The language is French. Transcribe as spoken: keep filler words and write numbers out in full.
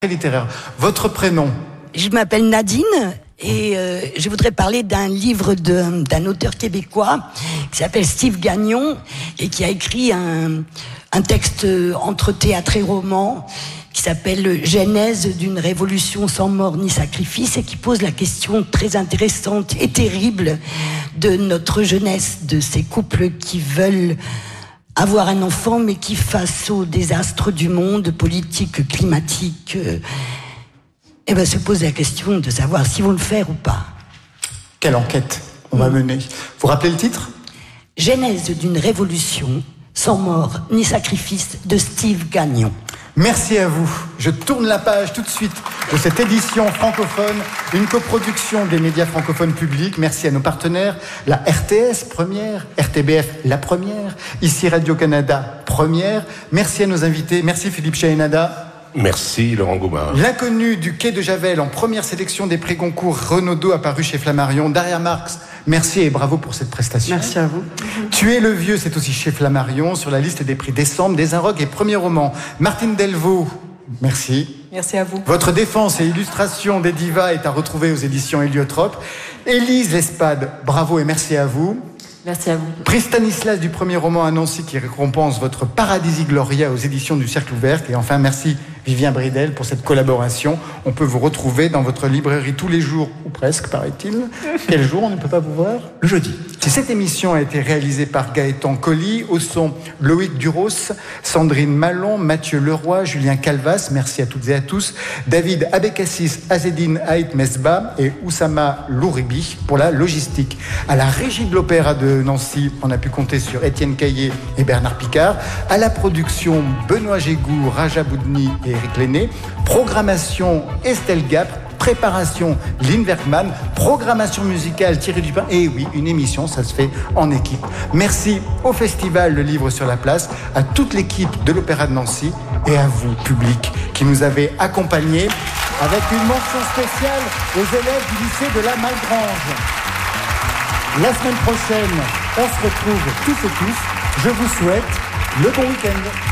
littéraire. Votre prénom? Je m'appelle Nadine et euh, je voudrais parler d'un livre de, d'un auteur québécois qui s'appelle Steve Gagnon et qui a écrit un, un texte entre théâtre et roman qui s'appelle Genèse d'une révolution sans mort ni sacrifice et qui pose la question très intéressante et terrible de notre jeunesse, de ces couples qui veulent avoir un enfant mais qui, face au désastre du monde politique, climatique, euh, eh ben, se pose la question de savoir s'ils vont le faire ou pas. Quelle enquête on va mener? Vous rappelez le titre? Genèse d'une révolution sans mort ni sacrifice de Steve Gagnon. Merci à vous. Je tourne la page tout de suite de cette édition francophone, une coproduction des médias francophones publics. Merci à nos partenaires, la R T S première, R T B F la première, ici Radio-Canada première. Merci à nos invités. Merci Philippe Chahinada. Merci Laurent Goubin. L'inconnu du quai de Javel en première sélection des prix Goncourt Renaudot apparu chez Flammarion. Daria Marx, merci et bravo pour cette prestation. Merci à vous. Tu es le vieux, c'est aussi chez Flammarion sur la liste des prix décembre, des Inrocks et premier roman. Martine Delvaux, merci. Merci à vous. Votre défense et illustration des divas est à retrouver aux éditions Héliotrope. Élise Lespade, bravo et merci à vous. Merci à vous. Prix Stanislas du premier roman à Nancy qui récompense votre Paradisi Gloria aux éditions du Cercle Ouvert. Et enfin, merci Vivien Bridel pour cette collaboration. On peut vous retrouver dans votre librairie tous les jours, ou presque, paraît-il. Quel jour on ne peut pas vous voir? Le jeudi. Cette émission a été réalisée par Gaëtan Colli, au son Loïc Duros, Sandrine Malon, Mathieu Leroy, Julien Calvas, merci à toutes et à tous, David Abekassis, Azedine Haït Mesba et Oussama Louribi pour la logistique. À la régie de l'Opéra de Nancy, on a pu compter sur Étienne Caillé et Bernard Picard. À la production, Benoît Gégou, Raja Boudni et Éric Lenné. Programmation, Estelle Gap. Préparation, Lynn Werkman. Programmation musicale, Thierry Dupin. Et oui, une émission, ça se fait en équipe. Merci au festival Le Livre sur la Place, à toute l'équipe de l'Opéra de Nancy et à vous, public, qui nous avez accompagnés, avec une mention spéciale aux élèves du lycée de la Malgrange. La semaine prochaine, on se retrouve tous et tous. Je vous souhaite le bon week-end.